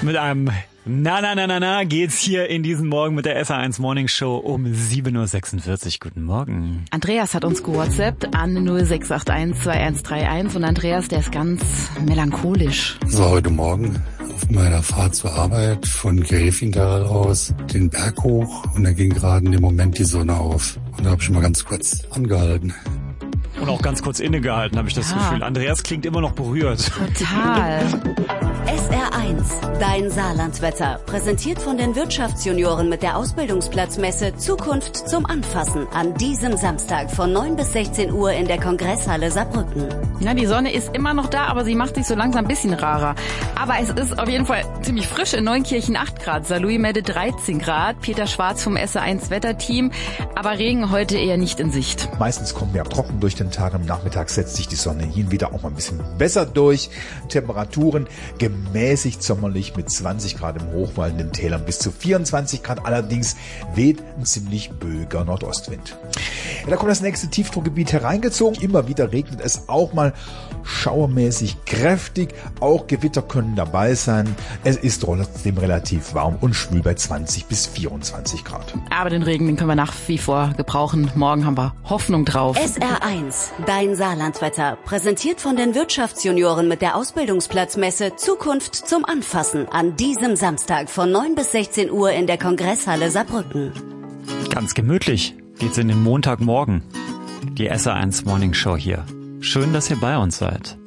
Mit einem Na geht's hier in diesen Morgen mit der SA1 Morning Show um 7.46 Uhr. Guten Morgen. Andreas hat uns gewhatsappt an 0681 2131 und Andreas, der ist ganz melancholisch. So, heute Morgen auf meiner Fahrt zur Arbeit von Gräfintal aus den Berg hoch und da ging gerade in dem Moment die Sonne auf. Und da habe ich mal ganz kurz angehalten. Und auch ganz kurz innegehalten, habe ich das Gefühl. Andreas klingt immer noch berührt. Total. SR1, dein Saarlandwetter. Präsentiert von den Wirtschaftsjunioren mit der Ausbildungsplatzmesse Zukunft zum Anfassen. An diesem Samstag von 9 bis 16 Uhr in der Kongresshalle Saarbrücken. Ja, die Sonne ist immer noch da, aber sie macht sich so langsam ein bisschen rarer. Aber es ist auf jeden Fall ziemlich frisch. In Neunkirchen 8 Grad, Saarlouis-Mette 13 Grad. Peter Schwarz vom SR1 Wetterteam. Aber Regen heute eher nicht in Sicht. Meistens kommen wir trocken durch den Tag. Am Nachmittag setzt sich die Sonne hin wieder auch mal ein bisschen besser durch. Temperaturen gemäßigt sommerlich mit 20 Grad im Hochwald, in den Tälern bis zu 24 Grad. Allerdings weht ein ziemlich böiger Nordostwind. Ja, da kommt das nächste Tiefdruckgebiet hereingezogen. Immer wieder regnet es auch mal schauermäßig kräftig. Auch Gewitter können dabei sein. Es ist trotzdem relativ warm und schwül bei 20 bis 24 Grad. Aber den Regen, den können wir nach wie vor gebrauchen. Morgen haben wir Hoffnung drauf. SR1, dein Saarlandwetter. Präsentiert von den Wirtschaftsjunioren mit der Ausbildungsplatzmesse Zukunft zum Anfassen. An diesem Samstag von 9 bis 16 Uhr in der Kongresshalle Saarbrücken. Ganz gemütlich geht's in den Montagmorgen. Die SA1 Morning Show hier. Schön, dass ihr bei uns seid.